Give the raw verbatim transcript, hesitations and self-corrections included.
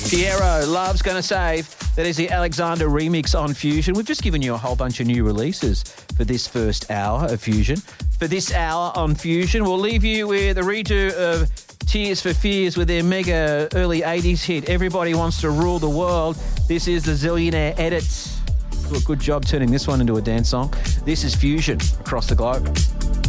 Piero, Love's Gonna Save. That is the Alexander remix on Fusion. We've just given you a whole bunch of new releases for this first hour of Fusion. For this hour on Fusion, we'll leave you with a redo of Tears for Fears with their mega early eighties hit, Everybody Wants to Rule the World. This is the Zillionaire Edits. Good job turning this one into a dance song. This is Fusion across the globe.